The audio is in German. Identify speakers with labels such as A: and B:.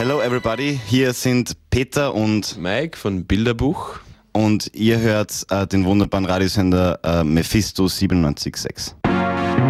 A: Hello everybody, hier sind Peter und
B: Mike von Bilderbuch.
A: Und ihr hört den wunderbaren Radiosender Mephisto 97.6.